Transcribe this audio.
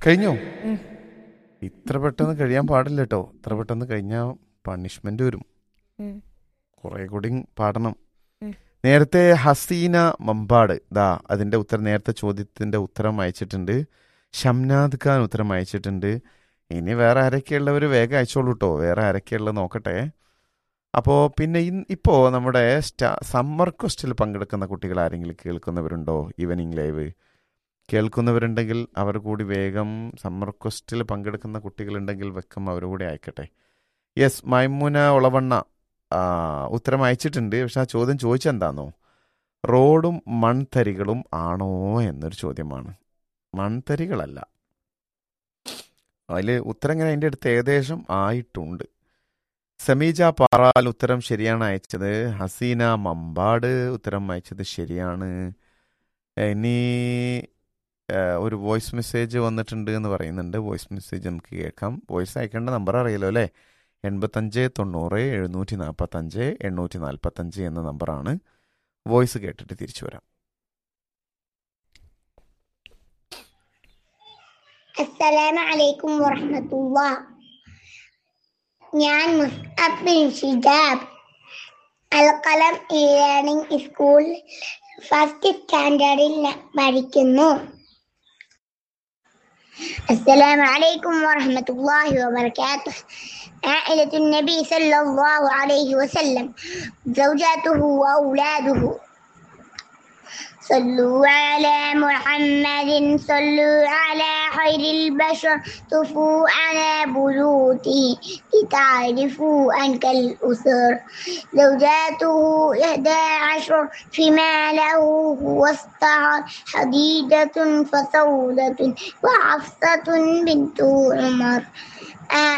കഴിഞ്ഞോ? ഉം. ഇത്ര പെട്ടെന്ന് കഴിയാൻ പാടില്ല കേട്ടോ. ഇത്ര പെട്ടെന്ന് കഴിഞ്ഞാൽ പണിഷ്മെന്റ് വരും. ഉം. കുറെ കൂടി പാടണം. ഉം. നേരത്തെ ഹസീന മമ്പാട് അതിന്റെ ഉത്തരം, നേരത്തെ ചോദ്യത്തിന്റെ ഉത്തരം അയച്ചിട്ടുണ്ട്. ഷംനാദ് ഖാൻ ഉത്തരം അയച്ചിട്ടുണ്ട്. ഇനി വേറെ ആരൊക്കെയുള്ളവർ വേഗം അയച്ചോളൂ കേട്ടോ. വേറെ ആരൊക്കെയുള്ളത് നോക്കട്ടെ. അപ്പോൾ പിന്നെ ഇപ്പോൾ നമ്മുടെ സമ്മർ ക്വസ്റ്റിൽ പങ്കെടുക്കുന്ന കുട്ടികൾ ആരെങ്കിലും കേൾക്കുന്നവരുണ്ടോ? ഈവനിങ് ലൈവ് കേൾക്കുന്നവരുണ്ടെങ്കിൽ അവർ കൂടി വേഗം സമ്മർ ക്വസ്റ്റിൽ പങ്കെടുക്കുന്ന കുട്ടികളുണ്ടെങ്കിൽ വെക്കം അവർ കൂടി അയക്കട്ടെ. യെസ്, മൈമുന ഒളവണ്ണ ഉത്തരം അയച്ചിട്ടുണ്ട്. പക്ഷെ ആ ചോദ്യം ചോദിച്ചെന്താണോ, റോഡും മൺതരികളും ആണോ എന്നൊരു ചോദ്യമാണ്. മൺതരികളല്ല. അതിൽ ഉത്തരം ഇങ്ങനെ അതിൻ്റെ അടുത്ത് ഏകദേശം ആയിട്ടുണ്ട്. സമീജ പാറാൽ ഉത്തരം ശരിയാണ് അയച്ചത്. ഹസീന മമ്പാട് ഉത്തരം അയച്ചത് ശരിയാണ്. ഇനി ഒരു വോയിസ് മെസ്സേജ് വന്നിട്ടുണ്ട് എന്ന് പറയുന്നുണ്ട്. വോയിസ് മെസ്സേജ് നമുക്ക് കേൾക്കാം. വോയിസ് അയക്കേണ്ട നമ്പർ അറിയാലോ അല്ലേ? 85 90 745 എന്ന നമ്പറാണ്. വോയിസ് കേട്ടിട്ട് തിരിച്ചു വരാം. അസ്സലാമു അലൈക്കും വറഹ്മത്തുള്ളാഹ്. ഞാൻ Musab bin ഷിജാബ്, അൽഖലം learning school first സ്റ്റാൻഡേർഡിൽ പഠിക്കുന്നു. അസ്സലാമു അലൈക്കും വറഹ്മത്തുള്ളാഹി വബറകാതുഹു. عائلة النبي صلى الله عليه وسلم زوجاته وأولاده صلوا على محمد صلوا على خير البشر طفوا على بيوته لتعرفوا أنك الأسر زوجاته 11 فيما له هو السهر حديدة فسودة وحفصة بنت عمر